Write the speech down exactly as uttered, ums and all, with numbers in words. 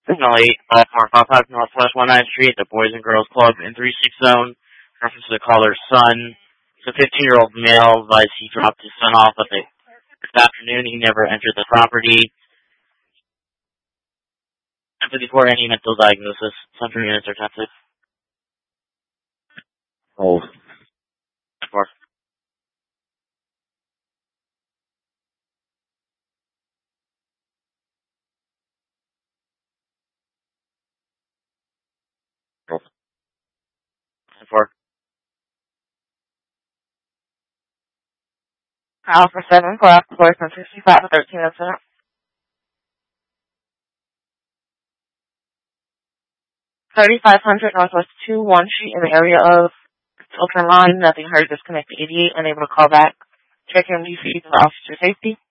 Signal eight, five four five five Northwest one ninth Street, the Boys and Girls Club in three six zone. Reference to the caller's son. It's a fifteen-year-old male. Advised he dropped his son off at the, this afternoon. He never entered the property. And before any mental diagnosis, central units are tested. Hold. Four. Four. Alpha seven for Boyfriend sixty-five thirteen incident. thirty-five hundred Northwest two one Street in the area of Open Line. Nothing heard. Disconnect the eighty-eight. Unable to call back. Check M D C for officer safety.